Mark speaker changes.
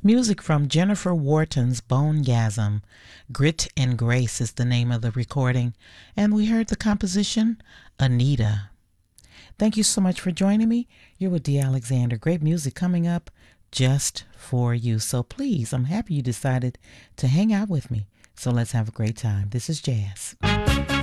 Speaker 1: Music from Jennifer Wharton's Bonegasm. Grit and Grace is the name of the recording, and we heard the composition Anita. Thank you so much for joining me. You're with Dee Alexander. Great music coming up just for you. So please, I'm happy you decided to hang out with me. So let's have a great time. This is Jazz.